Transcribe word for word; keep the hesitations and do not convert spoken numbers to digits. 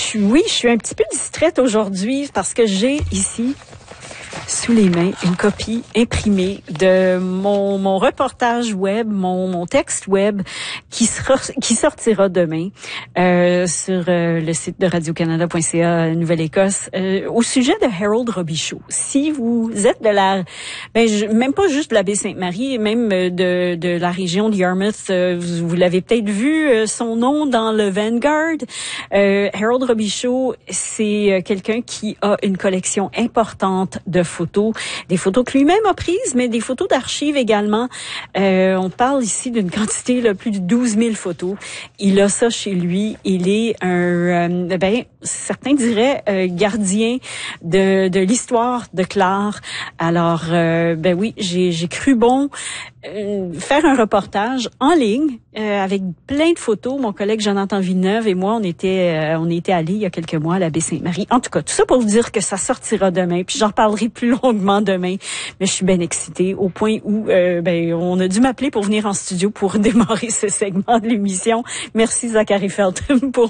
suis, oui, je suis un petit peu distraite aujourd'hui parce que j'ai ici sous les mains une copie imprimée de mon, mon reportage web, mon, mon texte web qui sera, qui sortira demain euh, sur euh, le site de radio canada point c a Nouvelle-Écosse euh, au sujet de Harold Robichaud. Si vous êtes de la, ben je, même pas juste de la Baie-Sainte-Marie, même de, de la région de Yarmouth, euh, vous, vous l'avez peut-être vu, euh, son nom dans le Vanguard. Euh, Harold Robichaud, c'est quelqu'un qui a une collection importante de photos, des photos que lui-même a prises, mais des photos d'archives également. Euh, on parle ici d'une quantité, là, plus de douze mille photos. Il a ça chez lui. Il est un, euh, ben, certains diraient euh, gardien de, de l'histoire de Clare. Alors, euh, ben oui, j'ai, j'ai cru bon euh, faire un reportage en ligne euh, avec plein de photos. Mon collègue Jonathan Villeneuve et moi, on était, euh, on était allés il y a quelques mois à la Baie-Sainte-Marie. En tout cas, tout ça pour vous dire que ça sortira demain. Puis j'en reparlerai plus longuement demain. Mais je suis bien excitée au point où euh, ben on a dû m'appeler pour venir en studio pour démarrer ce segment de l'émission. Merci Zachary Felton pour